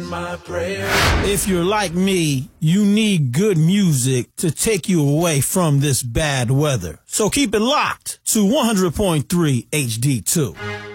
my prayer. If you're like me, you need good music to take you away from this bad weather. So keep it locked to 100.3 HD2.